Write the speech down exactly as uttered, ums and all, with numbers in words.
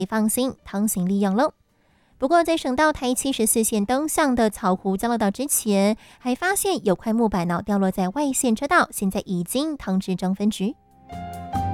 放心通行利用喽。不过，在省道台七十四线东向的草湖交流道之前，还发现有块木板呢掉落在外线车道，现在已经通知中分局。